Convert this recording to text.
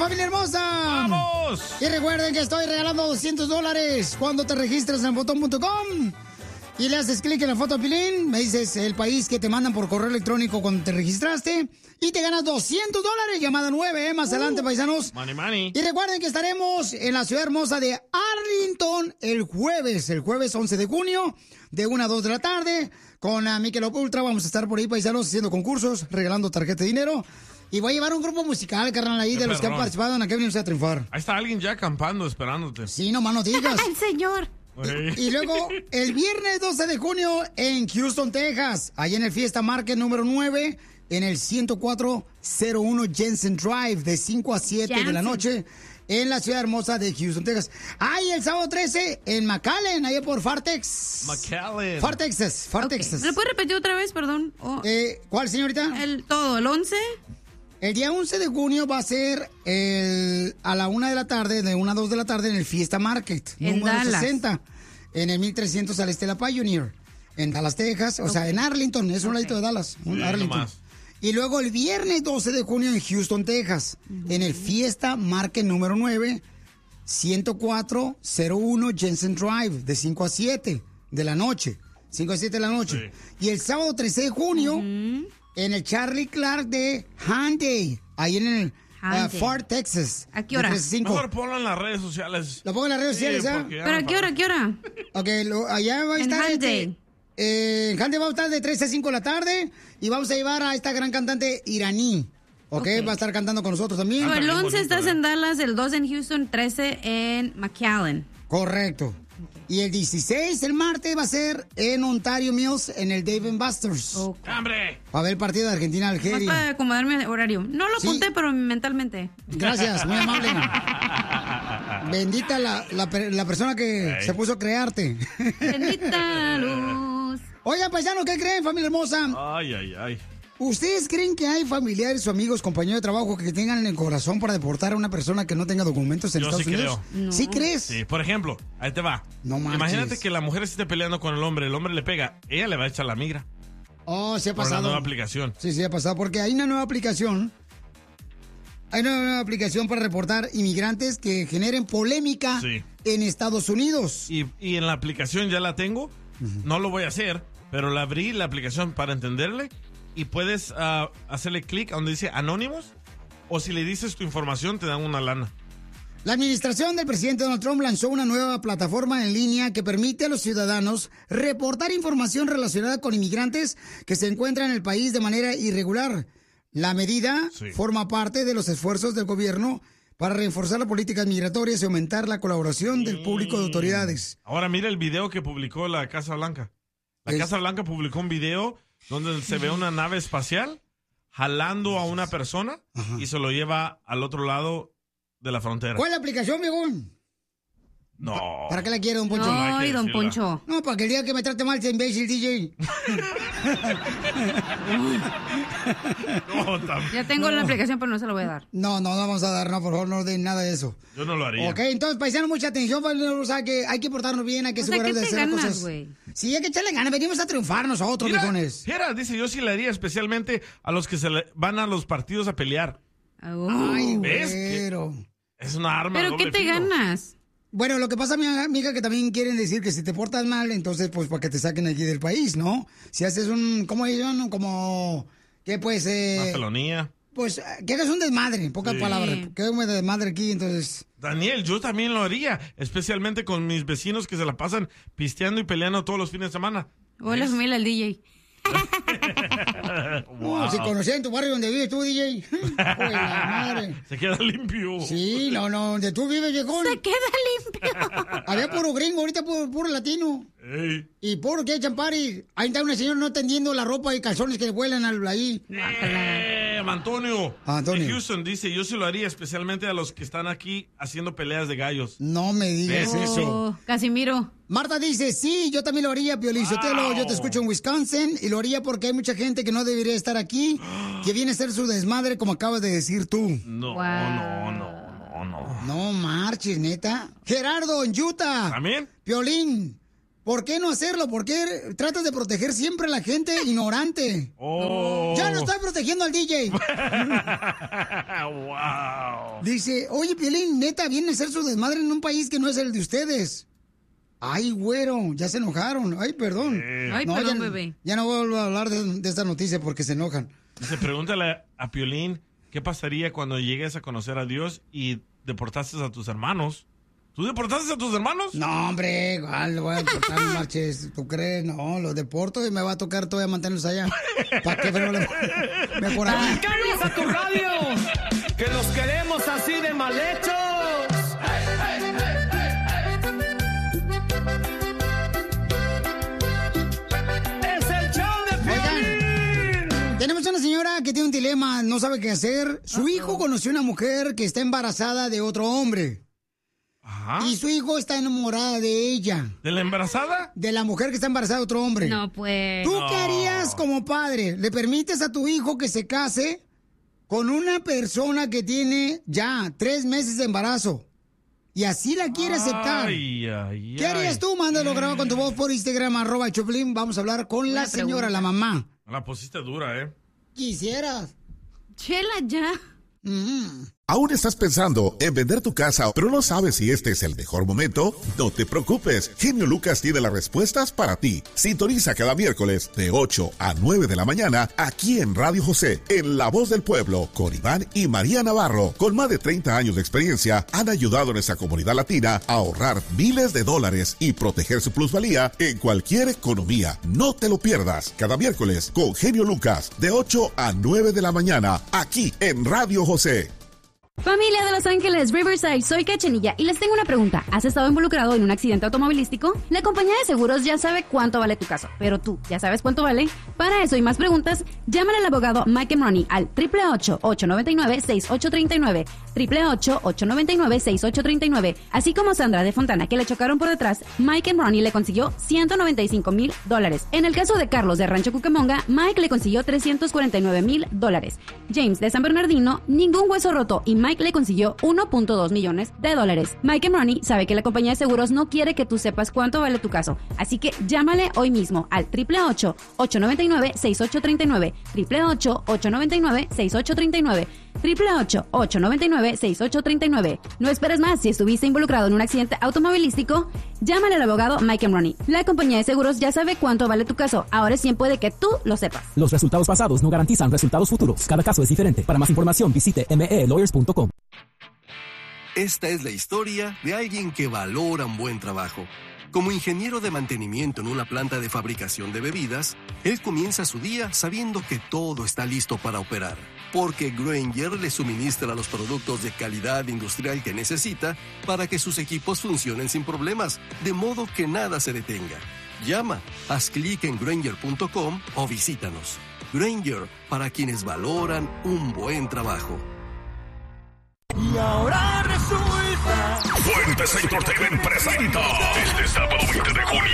familia hermosa! ¡Vamos! Y recuerden que estoy regalando $200 cuando te registras en botón.com. Y le haces clic en la foto de Pilín, me dices el país que te mandan por correo electrónico cuando te registraste y te ganas $200, llamada 9, más adelante, paisanos. Money, money. Y recuerden que estaremos en la ciudad hermosa de Arlington el jueves 11 de junio, de 1 a 2 de la tarde, con Michelob Ultra. Vamos a estar por ahí, paisanos, haciendo concursos, regalando tarjeta de dinero. Y voy a llevar un grupo musical, carnal, ahí de los que han participado en Aquí Venimos a Triunfar. Ahí está alguien ya acampando, esperándote. Sí, nomás no digas. ¡El señor! Y luego, el viernes 12 de junio en Houston, Texas, ahí en el Fiesta Market número 9, en el 10401 Jensen Drive, de 5 a 7 de la noche, en la ciudad hermosa de Houston, Texas. Y el sábado 13 en McAllen, ahí por Fartex. Far, Texas. ¿Me lo puedes repetir otra vez, perdón? ¿Cuál, señorita? El 11. El día 11 de junio va a ser a la 1 de la tarde, de 1 a 2 de la tarde, en el Fiesta Market, en número Dallas. 60, en el 1300 al este de la Pioneer, en Dallas, Texas, o sea, en Arlington, es un ladito de Dallas, Arlington. Nomás. Y luego el viernes 12 de junio en Houston, Texas, en el Fiesta Market número 9, 10401 Jensen Drive, de 5 a 7 de la noche, 5 a 7 de la noche. Sí. Y el sábado 13 de junio... en el Charlie Clark de Hyundai, ahí en el Far, Texas. ¿A qué hora? Mejor ponlo en las redes sociales. ¿Lo pongo en las redes sociales, ¿Pero a qué hora? ¿Qué hora? Ok, allá va a estar... En Hyundai va a estar de 3 a 5 de la tarde y vamos a llevar a esta gran cantante iraní. Okay. Va a estar cantando con nosotros también. El 11 estás en Dallas, el 2 en Houston, 13 en McAllen. Correcto. Y el 16, el martes, va a ser en Ontario Mills, en el Dave & Buster's. ¡Hambre! Va a ver el partido de Argentina-Algeria. Más para acomodarme horario. No lo apunté, pero mentalmente. Gracias, muy amable. Bendita la persona que se puso a crearte. Bendita luz. Oigan, paisanos, ¿qué creen, familia hermosa? Ay, ay, ay. ¿Ustedes creen que hay familiares o amigos, compañeros de trabajo que tengan en el corazón para deportar a una persona que no tenga documentos en Estados Unidos? Creo. No. ¿Sí crees? Sí, por ejemplo, ahí te va. No manches. Imagínate que la mujer esté peleando con el hombre le pega, ella le va a echar la migra. Oh, se ha pasado. Por la nueva aplicación. Sí, ha pasado, porque hay una nueva aplicación. Hay una nueva aplicación para reportar inmigrantes que generen polémica en Estados Unidos. Y en la aplicación ya la tengo, no lo voy a hacer, pero la abrí la aplicación para entenderle. Y puedes hacerle clic a donde dice Anónimos, o si le dices tu información te dan una lana. La administración del presidente Donald Trump lanzó una nueva plataforma en línea que permite a los ciudadanos reportar información relacionada con inmigrantes que se encuentran en el país de manera irregular. La medida forma parte de los esfuerzos del gobierno para reforzar las políticas migratorias y aumentar la colaboración del público de autoridades. Ahora mira el video que publicó la Casa Blanca. La Casa Blanca publicó un video donde se ve una nave espacial jalando a una persona y se lo lleva al otro lado de la frontera. ¿Cuál es la aplicación, viejón? No. ¿Para qué la quiere, don Poncho? No, y don Poncho. No, para que el día que me trate mal sea imbécil, DJ. Ya tengo la aplicación, pero no se la voy a dar. No vamos a dar, no, por favor, no den nada de eso. Yo no lo haría. Ok, entonces, paisanos, mucha atención, o sea, que hay que portarnos bien, hay que asegurarnos de hacer cosas. Sí, hay que echarle ganas, venimos a triunfar nosotros, viejones. Mira, dice, yo sí le haría especialmente a los que van a los partidos a pelear. Ay, ¿ves? güero. Es una arma. ¿Pero qué te ganas? Bueno, lo que pasa, mi amiga, que también quieren decir que si te portas mal, entonces, pues, para que te saquen aquí del país, ¿no? Si haces ¿cómo dicen? Como, ¿qué pues? Una felonía. Pues, que hagas un desmadre, en pocas palabras. Que hagas un desmadre aquí, entonces... Daniel, yo también lo haría, especialmente con mis vecinos que se la pasan pisteando y peleando todos los fines de semana. O la familia del DJ. No, si conocías en tu barrio donde vives tú, DJ. Pues la madre. Se queda limpio. Sí, no, donde tú vives, viejón. Se queda limpio. Había puro gringo, ahorita puro latino. Ey. Y puro que echan party. Ahí está una señora no tendiendo la ropa y calzones que le vuelan ahí. Antonio. Antonio. De Houston dice, yo sí lo haría, especialmente a los que están aquí haciendo peleas de gallos. No me digas eso. Casimiro. Marta dice, sí, yo también lo haría, Piolín Sotelo. Yo te escucho en Wisconsin y lo haría porque hay mucha gente que no debería estar aquí, que viene a ser su desmadre, como acabas de decir tú. No. No marches, neta. Gerardo, en Utah. ¿También? Piolín, ¿por qué no hacerlo? ¿Por qué tratas de proteger siempre a la gente ignorante? Oh. Ya no estoy protegiendo al DJ. Wow. Dice, oye, Piolín, neta, viene a hacer su desmadre en un país que no es el de ustedes. Ay, güero, ya se enojaron. Ay, perdón. Ay, no, perdón, ya, bebé. Ya no vuelvo a hablar de esta noticia porque se enojan. Dice, pregúntale a Piolín, ¿qué pasaría cuando llegues a conocer a Dios y deportaste a tus hermanos? ¿Tú deportaste a tus hermanos? No, hombre, igual lo voy a deportar, no marches. ¿Tú crees? No, los deporto y me va a tocar todavía mantenerlos allá. ¿Para qué? Pero mejor aquí. ¡Cámbianos a tu radio! ¡Que los queremos así de mal hechos! ¡Es el show de Piolín! Tenemos una señora que tiene un dilema, no sabe qué hacer. Su hijo conoció una mujer que está embarazada de otro hombre. Ajá. Y su hijo está enamorada de ella. ¿De la embarazada? De la mujer que está embarazada de otro hombre. No, pues. ¿Tú qué harías como padre? ¿Le permites a tu hijo que se case con una persona que tiene ya 3 meses de embarazo? Y así la quiere aceptar. ¿Qué harías tú? Mándalo grabado con tu voz por Instagram, @Choplin. Vamos a hablar con la señora, la mamá. La pusiste dura, ¿eh? Quisieras. Chela, ya. ¿Aún estás pensando en vender tu casa, pero no sabes si este es el mejor momento? No te preocupes, Genio Lucas tiene las respuestas para ti. Sintoniza cada miércoles de 8 a 9 de la mañana aquí en Radio José, en La Voz del Pueblo, con Iván y María Navarro. Con más de 30 años de experiencia, han ayudado a nuestra comunidad latina a ahorrar miles de dólares y proteger su plusvalía en cualquier economía. No te lo pierdas, cada miércoles con Genio Lucas, de 8 a 9 de la mañana, aquí en Radio José. Familia de Los Ángeles, Riverside, soy Cachanilla y les tengo una pregunta. ¿Has estado involucrado en un accidente automovilístico? La compañía de seguros ya sabe cuánto vale tu caso, pero tú, ¿ya sabes cuánto vale? Para eso y más preguntas, llámale al abogado Mike Money al 888-899-6839, 888-899-6839. Así como Sandra de Fontana, que le chocaron por detrás, Mike Money le consiguió $195,000. En el caso de Carlos de Rancho Cucamonga, Mike le consiguió $349,000. James de San Bernardino, ningún hueso roto y Mike le consiguió $1.2 millones. Mike Money sabe que la compañía de seguros no quiere que tú sepas cuánto vale tu caso, así que llámale hoy mismo al 888-899-6839, 888-899-6839, 888-899-6839. No esperes más. Si estuviste involucrado en un accidente automovilístico, llámale al abogado Mike Money. La compañía de seguros ya sabe cuánto vale tu caso. Ahora es tiempo de que tú lo sepas. Los resultados pasados no garantizan resultados futuros. Cada caso es diferente. Para más información, visite melawyers.com. Esta es la historia de alguien que valora un buen trabajo. Como ingeniero de mantenimiento en una planta de fabricación de bebidas, él comienza su día sabiendo que todo está listo para operar, porque Grainger le suministra los productos de calidad industrial que necesita para que sus equipos funcionen sin problemas, de modo que nada se detenga. Llama, haz clic en Grainger.com o visítanos. Grainger, para quienes valoran un buen trabajo. Y ahora resulta... Fuentes Entertainment presenta este sábado 20 de junio